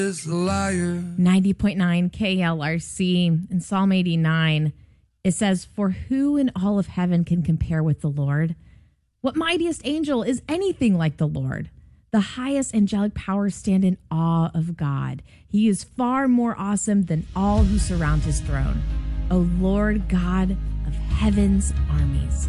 is a liar. 90.9 KLRC in Psalm 89, it says, "For who in all of heaven can compare with the Lord? What mightiest angel is anything like the Lord? The highest angelic powers stand in awe of God. He is far more awesome than all who surround his throne. O Lord God of heaven's armies."